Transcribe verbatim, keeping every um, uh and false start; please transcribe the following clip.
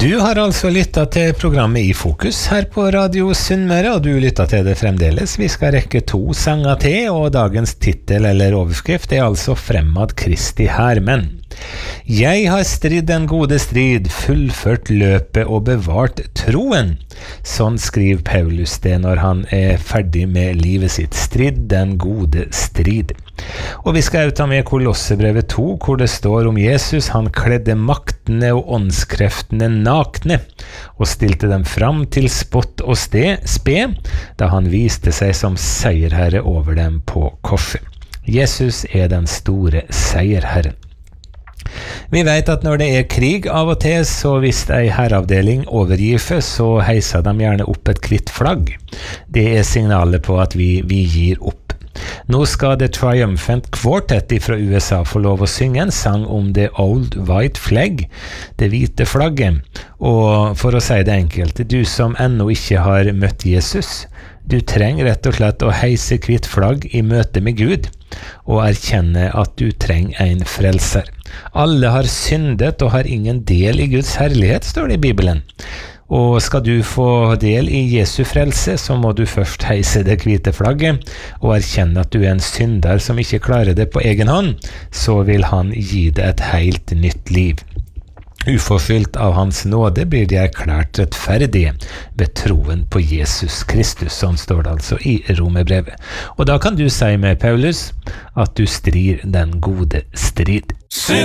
Du har altså lyttet til programmet I Fokus her på Radio Sunnmøre, og du lyttet til det fremdeles. Vi skal rekke to sanger til, og dagens titel eller overskrift er altså Fremad Kristi Hermenn. Jeg har stridd den gode strid, fullført løpet og bevart troen. Sånn skriver Paulus det når han er ferdig med livet sitt. Stridd den gode strid. Og vi skal ta med Kolossebrevet to, hvor det står om Jesus. Han kledde maktene og åndskreftene nakne, og stilte dem fram til spott og sted, spe, da han viste seg som seierherre over dem på korset. Jesus er den store seierherren. Vi vet at når det er krig av og til, så hvis ei herreavdeling overgir for, så heiser de gjerne opp et hvitt flagg. Det er signalet på at vi, vi gir opp. Nå skal The Triumphant Quartet fra U S A få lov å synge en sang om The Old White Flag, det hvite flagget. Og for å si det enkelt, du som ennå ikke har møtt Jesus, du trenger rett og slett å heise hvitt flagg I møte med Gud, og erkjenne at du trenger en frelser. Alle har syndet og har ingen del I Guds herlighet, står det I Bibelen. Og skal du få del I Jesu frelse, så må du først heise det hvite flagget, og erkjenne at du er en synder som ikke klarer det på egen hånd, så vil han gi deg et helt nytt liv. Uforskyldt av hans nåde blir de erklært rettferdige ved troen på Jesus Kristus, sånn står det altså I Romerbrevet. Og da kan du si med Paulus at du strir den gode strid.